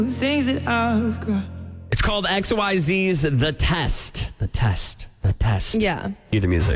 things that I've got. It's called XYZ's The Test. The Test. The Test. Yeah. Cue the music.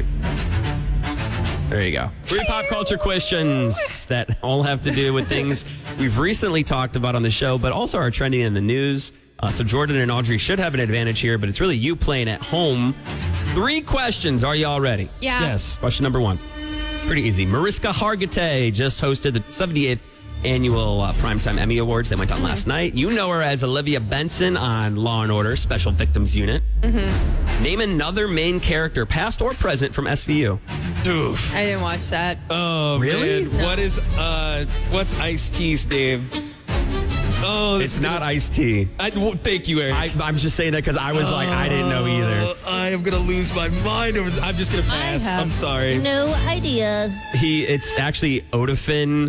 There you go. 3 pop culture questions that all have to do with things we've recently talked about on the show, but also are trending in the news. So Jordan and Audrey should have an advantage here, but it's really you playing at home. 3 questions. Are you all ready? Yeah. Yes. Question number 1. Pretty easy. Mariska Hargitay just hosted the 78th annual Primetime Emmy Awards that went on last night. You know her as Olivia Benson on Law & Order Special Victims Unit. Name another main character, past or present, from SVU. Oof. I didn't watch that. Oh, Really? man. No. What's Ice-T's name? Oh, It's not Ice-T. Thank you, Eric. I'm just saying that because I was like, I didn't know either. I am going to lose my mind. I'm just going to pass. have I'm sorry. No idea. It's actually Odafin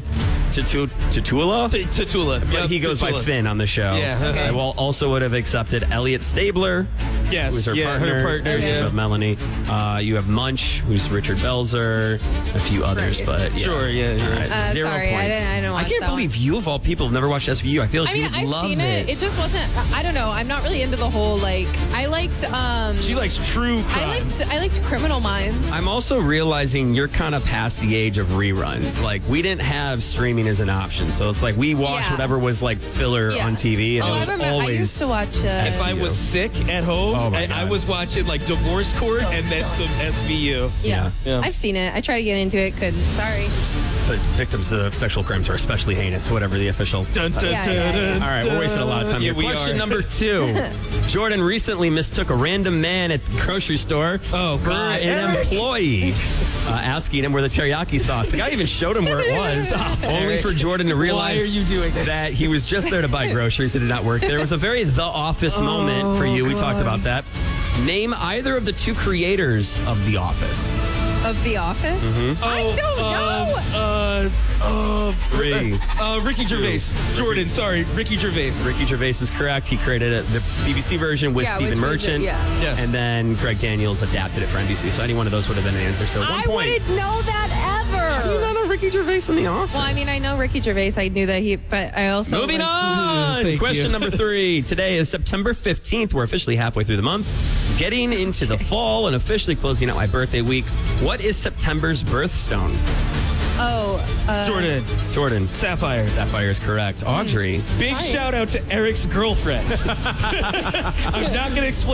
Tatula. Tatula. But Yep, he goes by Tatula. Finn on the show. Yeah. Okay. I also would have accepted Elliot Stabler, Yes. who's her yeah, partner. her partner. Okay. You Yeah. have Melanie. You have Munch, who's Richard Belzer, a few others, Right. but yeah. Sure, yeah, yeah. All right, 0 sorry, I points. didn't watch I can't that one. believe you, of all people, have never watched SVU. I feel like I you mean, would I've love seen it. It just wasn't. I don't know. I'm not really into the whole I liked. She likes true crime. I liked Criminal Minds. I'm also realizing you're kind of past the age of reruns. Like, we didn't have streaming as an option. So it's like we watched Yeah. whatever was like filler Yeah. on TV. And it was I always. used to watch. If I was sick at home, Oh my I God. was watching like Divorce Court and then some SVU. Yeah. Yeah. I've seen it. I tried to get into it. Couldn't. Sorry. But victims of sexual crimes are especially heinous, whatever the official. Dun, dun, Yeah, dun, yeah, yeah. dun, All right, we're wasting a lot of time Yeah, here. we Question are. number 2. Jordan recently mistook a random man at the grocery store Oh, for God, an Eric. employee, asking him where the teriyaki sauce. The guy even showed him where it was, only Eric. for Jordan to realize Why are you doing this? that he was just there to buy groceries. It did not work. There was a very The Office moment for you. We talked about that. Name either of the 2 creators of The Office. Of The Office. I don't know. 3. Ricky Gervais. Jordan, sorry. Ricky Gervais. Ricky Gervais is correct. He created the BBC version with Yeah, Stephen which was it, Merchant. yeah. Yes. And then Greg Daniels adapted it for NBC. So any one of those would have been the answer. So 1 I point. wouldn't know that You ever. don't know Ricky Gervais in The Office? Well, I mean, I know Ricky Gervais. I knew that but I also Moving like, on. Thank Question you. number 3. Today is September 15th. We're officially halfway through the month, getting into the fall and officially closing out my birthday week. What is September's birthstone? Jordan. Sapphire. Sapphire is correct. Audrey. Big shout out to Eric's girlfriend. I'm not going to explain